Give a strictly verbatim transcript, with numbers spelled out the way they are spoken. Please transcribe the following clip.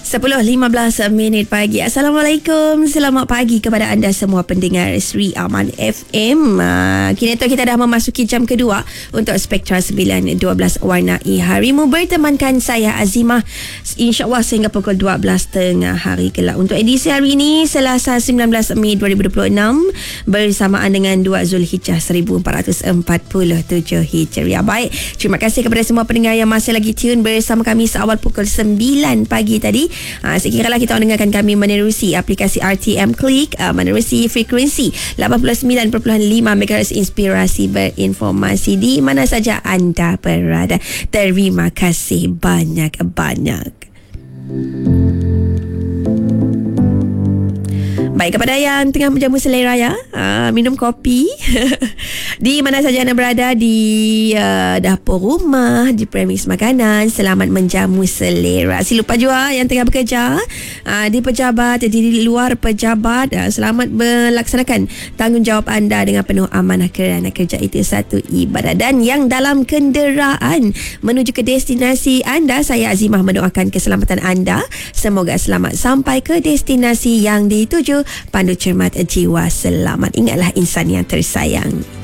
sepuluh lima belas minit pagi. Assalamualaikum. Selamat pagi kepada anda semua pendengar Sri Aman F M. Uh, kini tu kita dah memasuki jam kedua untuk Spektra sembilan dua belas Warnai Harimu, bertemankan saya Azimah, InsyaAllah sehingga pukul dua belas tiga puluh hari kelak. Untuk edisi hari ini, Selasa sembilan belas Mei dua ribu dua puluh enam, bersamaan dengan dua Zulhijjah seribu empat ratus empat puluh tujuh Hijriah. Baik, terima kasih kepada semua pendengar yang masih lagi tune bersama kami seawal pukul sembilan pagi tadi. Ha, sekiranya kita mendengarkan kami menerusi aplikasi R T M Click, uh, menerusi frekuensi lapan puluh sembilan perpuluhan lima megahertz inspirasi berinformasi di mana saja anda berada. Terima kasih banyak-banyak. Baik, kepada yang tengah menjamu selera ya, uh, minum kopi di mana saja anda berada, di uh, dapur rumah, di premis makanan, selamat menjamu selera. Si lupa juga yang tengah bekerja, uh, di pejabat, di luar pejabat, uh, selamat melaksanakan tanggungjawab anda dengan penuh amanah, kerana kerja itu satu ibadah. Dan yang dalam kenderaan menuju ke destinasi anda, saya Azimah mendoakan keselamatan anda. Semoga selamat sampai ke destinasi yang dituju. Pandu cermat, jiwa selamat. Ingatlah insan yang tersayang.